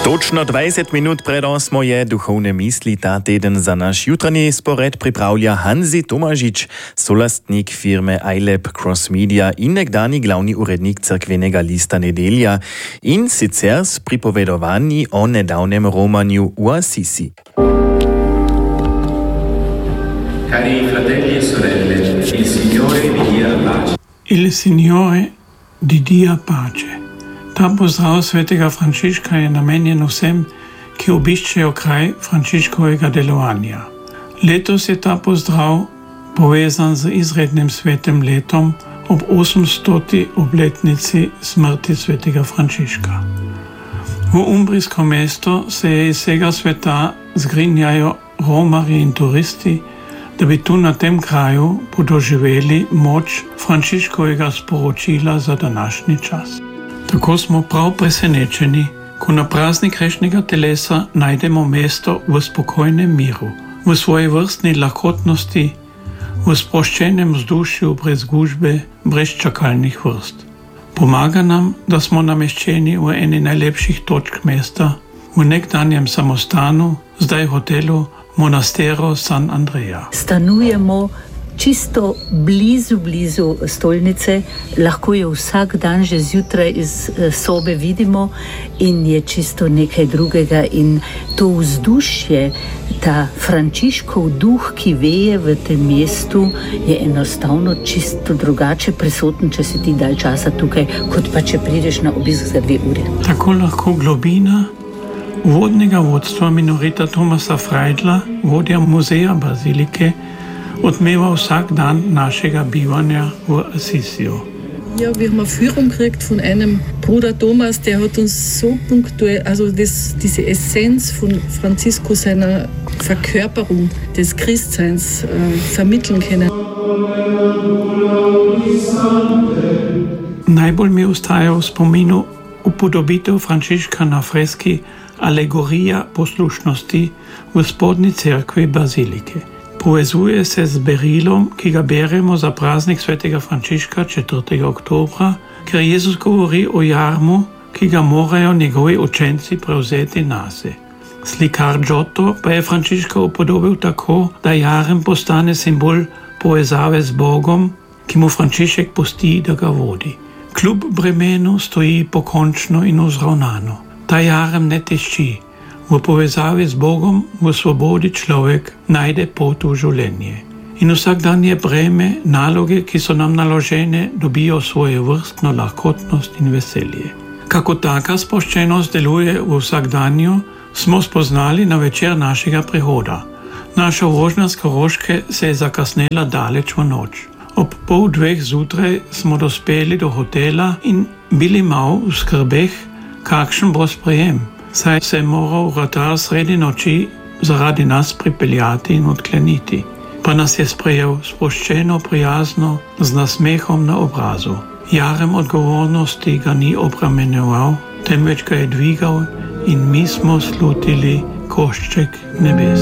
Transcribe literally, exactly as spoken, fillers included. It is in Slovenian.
Točno dvajset minut pred osmo je duchovne misli ta teden za naš jutranji spored pripravlja Hanzi Tomažič, solastnik firme iLab Cross Media in nekdani glavni urednik crkvenega lista Nedelja in sicer s pripovedovanji o nedavnem romanju v Assisi. Cari fratelli e sorelle, il Signore vi dia pace. Il Signore di dia pace. Ta pozdrav svetega Frančiška je namenjen vsem, ki obiščejo kraj Frančiškovega delovanja. Letos je ta pozdrav povezan z izrednim svetem letom ob osemstoti obletnici smrti svetega Frančiška. V umbrijsko mesto se je iz vsega sveta zgrinjajo romarji in turisti, da bi tu na tem kraju podoživeli moč Frančiškovega sporočila za današnji čas. Tako smo prav presenečeni, ko na praznik grešnega telesa najdemo mesto v spokojnem miru, v svoji vrstni lahkotnosti, v sproščenem vzdušju brez gužbe, brez čakalnih vrst. Pomaga nam, da smo nameščeni v eni najlepših točk mesta, v nekdanjem samostanu, zdaj hotelu Monastero San Andreja. Stanujemo čisto blizu, blizu stolnice, lahko jo vsak dan že zjutraj iz sobe vidimo in je čisto nekaj drugega in to vzdušje, ta Frančiškov duh, ki veje v tem mestu, je enostavno čisto drugače prisoten, če si ti dalj časa tukaj, kot pa če prideš na obisk za dve ure. Tako lahko globina vodnega vodstva minorita Thomasa Freidla, vodja muzeja Bazilike, odmeva vsak dan našega bivanja v Assisiju. Ja, wir haben eine Führung gekriegt von einem Bruder Thomas, der hat uns so punktuell, also das, diese Essenz von Franziskus, seiner Verkörperung des Christseins äh, vermitteln können. Najbolj mi ostaja v spominu upodobitev Frančiška na freski Alegorija poslušnosti v spodnji cerkvi Bazilike. Povezuje se z berilom, ki ga beremo za praznik svetega Frančiška četrtega oktobra, ker Jezus govori o jarmu, ki ga morajo njegovi učenci prevzeti nase. Slikar Giotto pa je Frančiška upodobil tako, da jarem postane simbol povezave z Bogom, ki mu Frančišek pusti, da ga vodi. Kljub bremenu stoji pokončno in vzravnano. Ta jarem ne tišči. V povezavi z Bogom, v svobodi človek najde pot v življenje. In vsak dan je breme, naloge, ki so nam naložene, dobijo svoje vrstno lahkotnost in veselje. Kako taka sproščenost deluje v vsakdanju, smo spoznali na večer našega prihoda. Naša vožnja z Koroške se je zakasnela daleč v noč. Ob pol dveh zjutraj smo dospeli do hotela in bili mal v skrbeh, kakšen bo sprejem. Saj se je moral vratar sredi noči zaradi nas pripeljati in odkleniti. Pa nas je sprejel sproščeno, prijazno, z nasmehom na obrazu. Jarem odgovornosti ga ni obramenjeval, temveč ga je dvigal in mi smo slutili košček nebes.